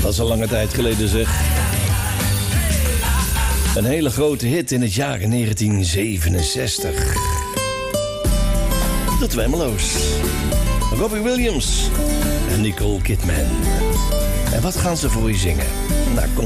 Dat is al lange tijd geleden, zeg. Een hele grote hit in het jaar 1967. De Tremolo's. Robbie Williams en Nicole Kidman. En wat gaan ze voor je zingen? Nou, kom.